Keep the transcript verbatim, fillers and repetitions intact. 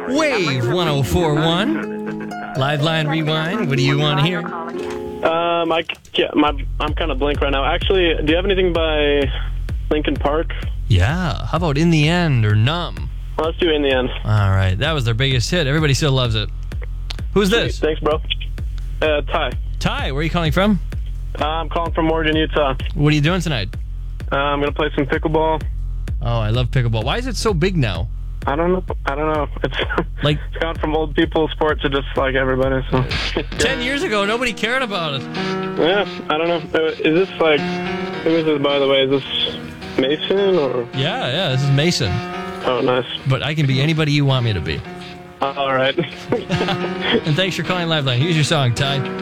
Wave one oh four one. Live line rewind. What do you want to hear? Um, I, yeah, my, I'm kind of blank right now. Actually, do you have anything by Linkin Park? Yeah. How about In the End or Numb? Well, let's do In the End. All right. That was their biggest hit. Everybody still loves it. Who's this? Thanks, bro. Uh, Ty. Ty, where are you calling from? Uh, I'm calling from Morgan, Utah. What are you doing tonight? Uh, I'm going to play some pickleball. Oh, I love pickleball. Why is it so big now? I don't know. I don't know. It's like it's gone from old people sport to just like everybody. So. Ten years ago, nobody cared about it. Yeah, I don't know. Is this like? Who is this, by the way? Is this Mason or? Yeah, yeah. This is Mason. Oh, nice. But I can be anybody you want me to be. All right. And thanks for calling Liveline. Here's your song, Ty.